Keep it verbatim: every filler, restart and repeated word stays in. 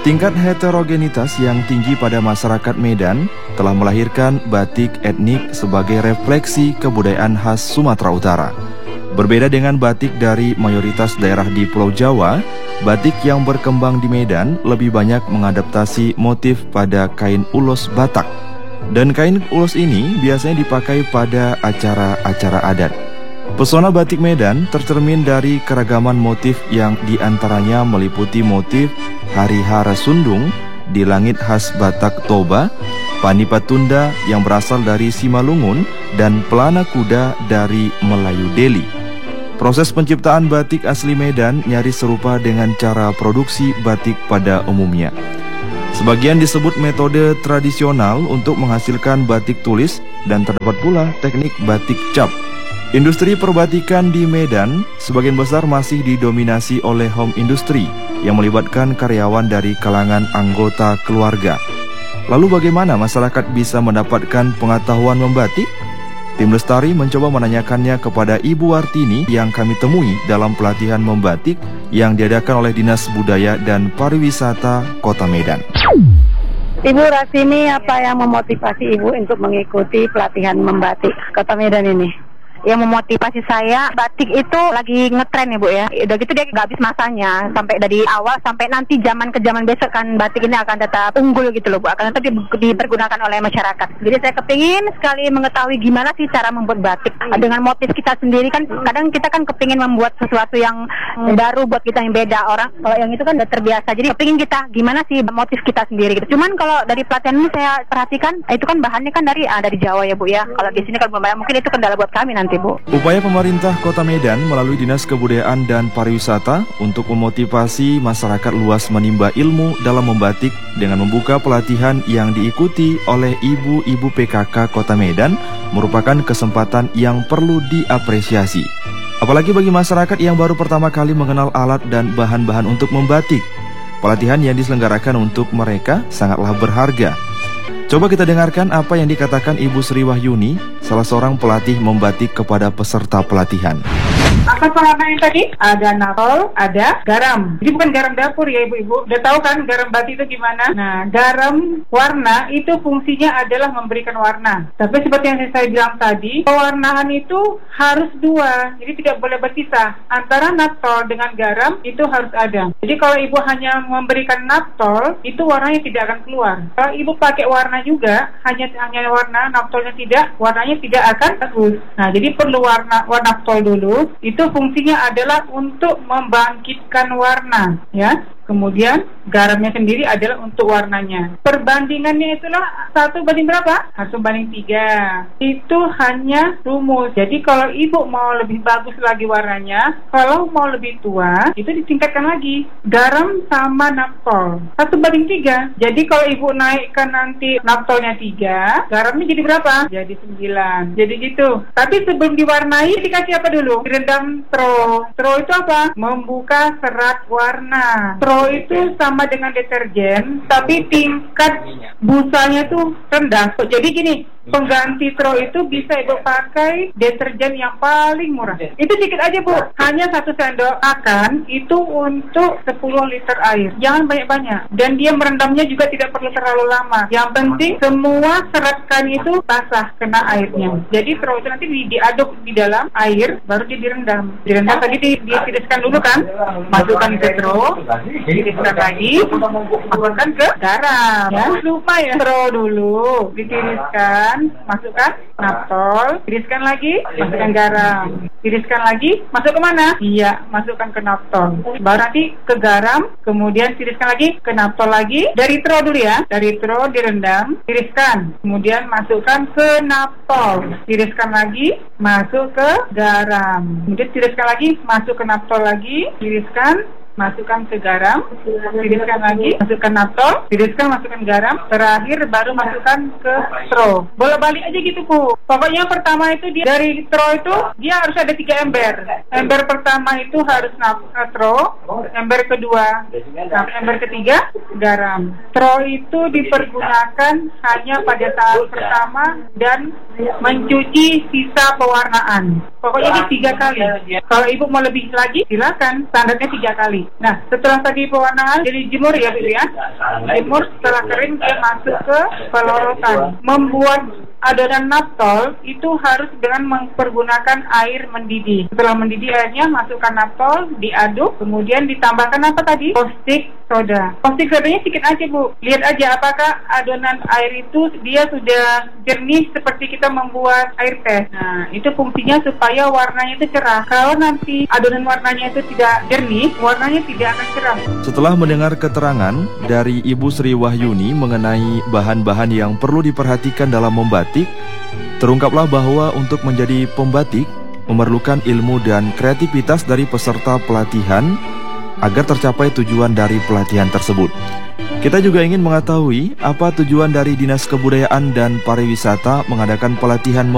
Tingkat heterogenitas yang tinggi pada masyarakat Medan telah melahirkan batik etnik sebagai refleksi kebudayaan khas Sumatera Utara. Berbeda dengan batik dari mayoritas daerah di Pulau Jawa, batik yang berkembang di Medan lebih banyak mengadaptasi motif pada kain ulos Batak. Dan kain ulos ini biasanya dipakai pada acara-acara adat. Pesona batik Medan tercermin dari keragaman motif yang diantaranya meliputi motif Hari Hara Sundung di langit khas Batak Toba, Panipatunda yang berasal dari Simalungun, dan pelana kuda dari Melayu Deli. Proses penciptaan batik asli Medan nyaris serupa dengan cara produksi batik pada umumnya. Sebagian disebut metode tradisional untuk menghasilkan batik tulis, dan terdapat pula teknik batik cap. Industri perbatikan di Medan sebagian besar masih didominasi oleh home industry yang melibatkan karyawan dari kalangan anggota keluarga. Lalu bagaimana masyarakat bisa mendapatkan pengetahuan membatik? Tim Lestari mencoba menanyakannya kepada Ibu Wartini yang kami temui dalam pelatihan membatik yang diadakan oleh Dinas Budaya dan Pariwisata Kota Medan. Ibu Wartini, apa yang memotivasi Ibu untuk mengikuti pelatihan membatik Kota Medan ini? Yang memotivasi saya, batik itu lagi ngetren ya Bu ya. Udah gitu dia gak habis masanya, sampai dari awal sampai nanti zaman ke zaman besok kan batik ini akan tetap unggul gitu loh Bu, akan tetap dipergunakan oleh masyarakat. Jadi saya kepingin sekali mengetahui gimana sih cara membuat batik dengan motif kita sendiri. Kan kadang kita kan kepingin membuat sesuatu yang hmm. baru buat kita, yang beda. Orang kalau yang itu kan udah terbiasa, jadi kepingin kita gimana sih motif kita sendiri gitu. Cuman kalau dari pelatihan ini saya perhatikan, itu kan bahannya kan dari ah, dari Jawa ya Bu ya. Kalau di sini kalau mungkin itu kendala buat kami nanti Bu. Upaya pemerintah Kota Medan melalui Dinas Kebudayaan dan Pariwisata untuk memotivasi masyarakat luas menimba ilmu dalam membatik dengan membuka pelatihan yang diikuti oleh ibu-ibu P K K Kota Medan merupakan kesempatan yang perlu diapresiasi. Apalagi bagi masyarakat yang baru pertama kali mengenal alat dan bahan-bahan untuk membatik. Pelatihan yang diselenggarakan untuk mereka sangatlah berharga. Coba kita dengarkan apa yang dikatakan Ibu Sri Wahyuni, salah seorang pelatih membatik kepada peserta pelatihan. Apa pengalaman tadi? Ada natol, ada garam. Jadi bukan garam dapur ya ibu-ibu. Udah tahu kan garam batik itu gimana? Nah, garam warna itu fungsinya adalah memberikan warna. Tapi seperti yang saya bilang tadi, pewarnaan itu harus dua. Jadi tidak boleh berpisah. Antara natol dengan garam itu harus ada. Jadi kalau ibu hanya memberikan natol, itu warnanya tidak akan keluar. Kalau ibu pakai warna juga, hanya hanya warna, natolnya tidak, warnanya tidak akan bagus. Nah, jadi perlu warna warna natol dulu. Itu fungsinya adalah untuk membangkitkan warna, ya. Kemudian garamnya sendiri adalah untuk warnanya. Perbandingannya itulah satu banding berapa? Satu banding tiga. Itu hanya rumus. Jadi kalau ibu mau lebih bagus lagi warnanya, kalau mau lebih tua, itu ditingkatkan lagi. Garam sama naftol. Satu banding tiga. Jadi kalau ibu naikkan nanti naftolnya tiga, garamnya jadi berapa? Jadi sembilan. Jadi gitu. Tapi sebelum diwarnai, dikasih apa dulu? Direndam tro. Tro itu apa? Membuka serat warna. Tro itu sama dengan deterjen, tapi tingkat busanya tuh rendah. Jadi gini, pengganti tro itu bisa ibu pakai deterjen yang paling murah. Itu dikit aja Bu, hanya satu sendok makan itu untuk sepuluh liter air. Jangan banyak-banyak. Dan dia merendamnya juga tidak perlu terlalu lama. Yang penting semua serat kain itu basah kena airnya. Jadi tro itu nanti di, diaduk di dalam air, baru dia direndam. Direndam tadi di, ditiriskan dulu kan, masukkan ke tro, ditiriskan lagi, masukkan ke garam. Ya, lupa ya, tro dulu ditiriskan, masukkan naftol, tiriskan lagi, masukkan garam, tiriskan lagi, masuk ke mana? Iya, masukkan ke naftol. Baru nanti ke garam, kemudian tiriskan lagi, ke naftol lagi. Dari tro dulu ya, dari tro direndam, tiriskan, kemudian masukkan ke naftol, tiriskan lagi, masuk ke garam, kemudian tiriskan lagi, masuk ke naftol lagi, tiriskan, masukkan ke garam, tiriskan lagi, masukkan naftol, tiriskan, masukkan garam, terakhir baru masukkan ke tro. Boleh balik aja gitu Bu. Pokoknya pertama itu dia dari tro itu dia harus ada tiga ember. Ember pertama itu harus tro, ember kedua, nah, ember ketiga garam. Tro itu dipergunakan hanya pada saat pertama dan mencuci sisa pewarnaan. Pokoknya ini tiga kali. Kalau ibu mau lebih lagi, silakan. Standarnya tiga kali. tadi. Nah, setelah tadi pewarnaan jadi jemur ya Ibu ya. Jemur setelah kering dia masuk ke pelorotan. Membuat adonan naptol itu harus dengan mempergunakan air mendidih. Setelah mendidih airnya, masukkan naptol, diaduk, kemudian ditambahkan apa tadi? Caustic soda. Caustic sodanya sedikit aja Bu. Lihat aja apakah adonan air itu dia sudah jernih seperti kita membuat air teh. Nah, itu fungsinya supaya warnanya itu cerah. Kalau nanti adonan warnanya itu tidak jernih, warnanya tidak akan cerah. Setelah mendengar keterangan dari Ibu Sri Wahyuni mengenai bahan-bahan yang perlu diperhatikan dalam membatik, terungkaplah bahwa untuk menjadi pembatik memerlukan ilmu dan kreativitas dari peserta pelatihan agar tercapai tujuan dari pelatihan tersebut. Kita juga ingin mengetahui apa tujuan dari Dinas Kebudayaan dan Pariwisata mengadakan pelatihan